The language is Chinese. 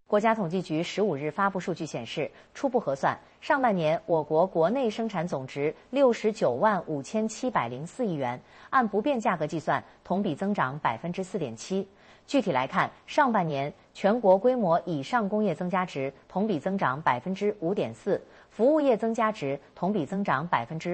国家统计局15日发布数据显示，初步核算，上半年我国国内生产总值69万5704亿元，按不变价格计算，同比增长4.7%。具体来看，上半年全国规模以上工业增加值同比增长5.4%，服务业增加值同比增长